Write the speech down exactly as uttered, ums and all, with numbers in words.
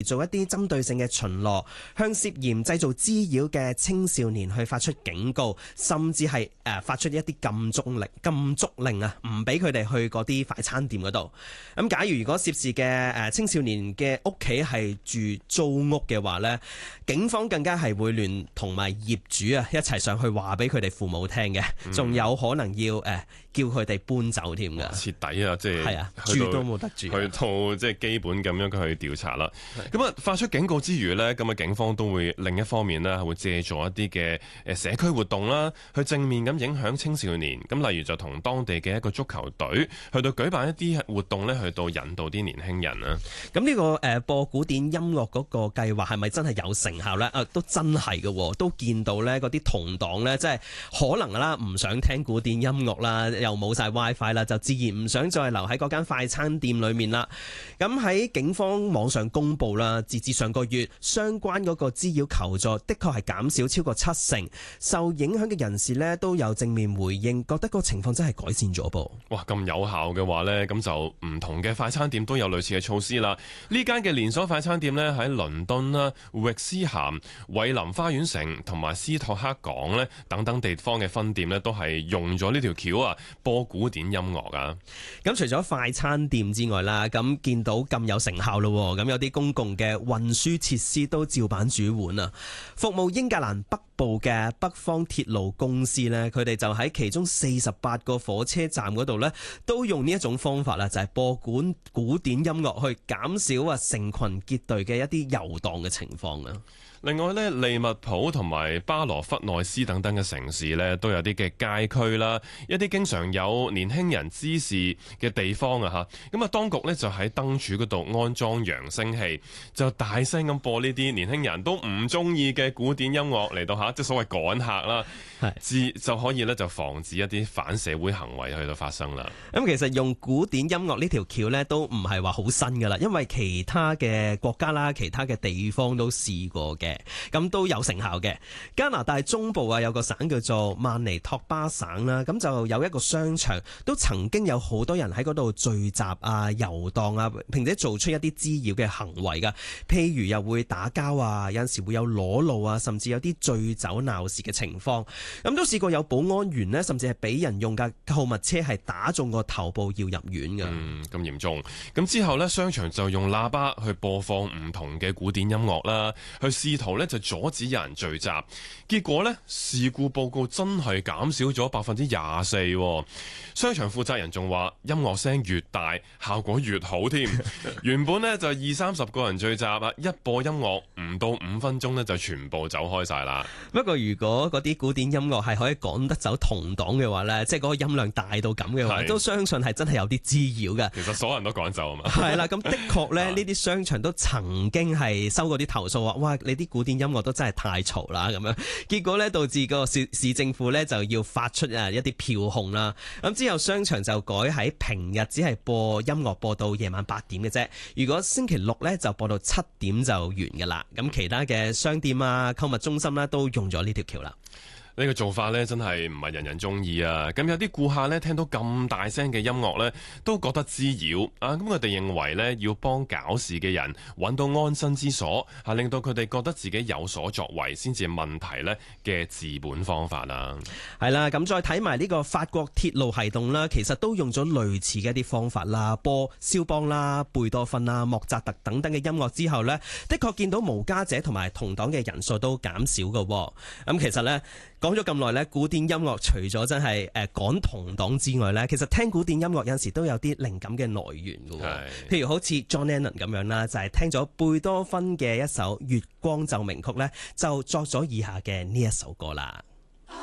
做一啲針對性嘅巡邏，向涉嫌製造滋擾嘅青少年去發出警告，甚至係誒、呃、發出一啲禁足令、禁足令啊，唔俾佢哋去嗰啲快餐店嗰度。咁假如如果涉事嘅誒青少年嘅屋企係住租屋嘅話呢，警方更加係會聯同埋業主啊一齊上去話俾佢哋父母聽嘅，仲、嗯、有可能要誒、呃、叫佢哋搬走添㗎。 徹底啊，即係係啊， 住都冇得住， 去到即係基本咁樣去調查啦。咁啊，發出警告之餘呢，咁啊警方都會另一方面呢，會借助一啲嘅誒社區活動啦，去正面咁影響青少年。咁例如就同當地嘅一個足球隊去到舉辦一啲活動呢，去到引導啲年輕人啊。 咁呢個誒播古典音樂嗰個計劃係咪真係有成效呢？啊，都真係嘅，都見到呢嗰啲同黨呢，即係可能啦，唔想聽古典音樂啦，又冇晒 WiFi 啦，就自然唔想再留喺嗰間快餐店裏面啦。咁喺警方網上公布啦，截至上個月，相關嗰個滋擾求助的確係減少超過七成，受影響嘅人士呢都有正面回應，覺得個情況真係改善咗噃。 哇，咁有效嘅話呢，咁就唔同嘅快餐店都有類似嘅措施啦。呢間嘅連鎖快餐店呢，喺倫敦啦、域斯咸、偉林花園城同埋斯托克港呢等等地方嘅分店呢，都係用咗呢條橋啊，播古典音樂啊。 咁除咗快餐店之外啦，咁見到咁有成效咯，咁有啲公共嘅運輸設施都照板煮碗啊。服務英格蘭北部嘅北方鐵路公司呢，佢哋就喺其中四十八個火車站嗰度呢，都用呢一種方法啦，就係播古古典音樂去減少啊成群結隊嘅一啲遊蕩嘅情況啊。 另外咧，利物浦同埋巴羅弗內斯等等嘅城市咧，都有啲嘅街區啦，一啲經常有年輕人滋事嘅地方啊嚇。咁啊，當局咧就喺燈柱嗰度安裝揚聲器，就大聲咁播呢啲年輕人都唔中意嘅古典音樂嚟到嚇，即係所謂趕客啦，至就可以咧就防止一啲反社會行為去到發生啦。 咁其實用古典音樂呢條橋咧都唔係話好新噶啦，因為其他嘅國家啦、其他嘅地方都試過嘅。咁都有成效嘅。加拿大中部啊有個省叫做曼尼托巴省啦，咁就有一個商場都曾經有好多人喺嗰度聚集啊、遊蕩啊，並且做出一啲滋擾嘅行為噶，譬如又會打交啊，有陣時會有裸露啊，甚至有啲醉酒鬧事嘅情況。咁都試過有保安員呢，甚至係俾人用架購物車係打中個頭部要入院噶。 嗯，咁嚴重。咁之後呢，商場就用喇叭去播放唔同嘅古典音樂啦，去試圖咧就阻止有人聚集，結果咧事故報告真係減少咗百分之廿四。商場負責人仲話音樂聲越大效果越好添。原本咧就二三十個人聚集啊，一播音樂唔到五分鐘咧就全部走開晒啦。 不過如果嗰啲古典音樂係可以趕得走同黨嘅話咧，即係嗰個音量大到咁嘅話，都相信係真係有啲滋擾嘅。 其實所有人都趕走啊嘛。 係啦，咁的確咧，呢啲商場都曾經係收過啲投訴話，哇，你啲古典音樂都真係太嘈啦咁樣，結果咧導致個市市政府咧就要發出啊一啲票控啦。咁之後商場就改喺平日只係播音樂播到夜晚八點嘅啫，如果星期六咧就播到七點就完噶啦。咁其他嘅商店啊、購物中心啦都用咗呢條橋啦。 呢個做法呢，真係唔係人人中意啊！咁有啲顧客呢，聽到咁大聲嘅音樂呢，都覺得滋擾啊！咁佢哋認為呢，要幫搞事嘅人揾到安身之所，係令到佢哋覺得自己有所作為先至係問題呢嘅治本方法啦。 係啦，咁再睇埋呢個法國鐵路系統啦，其實都用咗類似嘅一啲方法啦，播肖邦啦、貝多芬啦、莫扎特等等嘅音樂之後呢，的確見到無家者同埋同黨嘅人數都減少嘅。咁其實呢，講咗咁耐咧，古典音樂除咗真係誒趕同黨之外咧，其實聽古典音樂有陣時都有啲靈感嘅來源嘅。譬如好似 John Lennon 咁樣啦，就係、是、聽咗貝多芬嘅一首《月光奏鳴曲》咧，就作咗以下嘅呢一首歌啦。